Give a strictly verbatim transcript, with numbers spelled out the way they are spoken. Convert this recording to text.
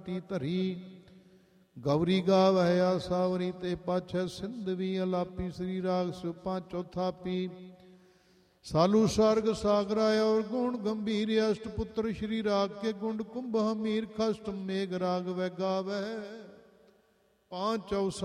T ਧਰੀ ਗੌਰੀ ਗਾਵੈ ਆਸਾਵਰੀ ਤੇ ਪਾਛੈ ਸਿੰਧਵੀ ਅਲਾਪੀ ਸ੍ਰੀ ਰਾਗ ਸੁਪਾ ਚੌਥਾ ਪੀ ਸਾਲੂ ਸਰਗ ਸਾਗਰਾ ਔਰ ਗੁਣ ਗੰਭੀਰ ਅਸ਼ਟ ਪੁੱਤਰ ਸ਼੍ਰੀ ਰਾਗ ਕੇ ਗੁੰਡ ਕੁੰਭ ਹਮੀਰ ਖਸ਼ਟ ਮੇਘ ਰਾਗ ਵੈ ਗਾਵੈ ਪਾਂਚ